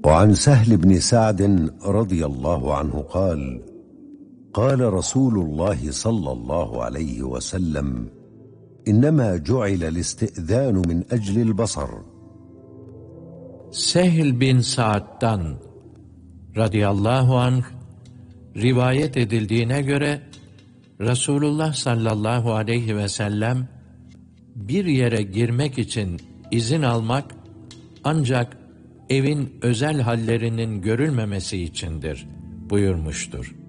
وعن سهل بن سعد رضي الله عنه قال: قال رسول الله صلى الله عليه وسلم: إنما جعل الاستئذان من أجل البصر. Sehl bin Sa'd'dan radıyallahu anh rivayet edildiğine göre Resulullah sallallahu aleyhi ve sellem bir yere girmek için izin almak ancak evin özel hallerinin görülmemesi içindir buyurmuştur.